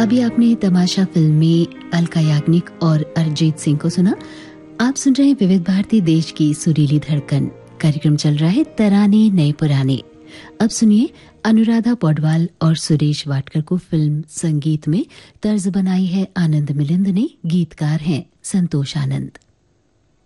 अभी आपने तमाशा फिल्म में अलका याग्निक और अरिजीत सिंह को सुना। आप सुन रहे हैं विविध भारती, देश की सुरीली धड़कन। कार्यक्रम चल रहा है तराने नए पुराने। अब सुनिए, अनुराधा पौडवाल और सुरेश वाडकर को फिल्म संगीत में तर्ज बनाई है आनंद मिलिंद ने। गीतकार हैं संतोष आनंद।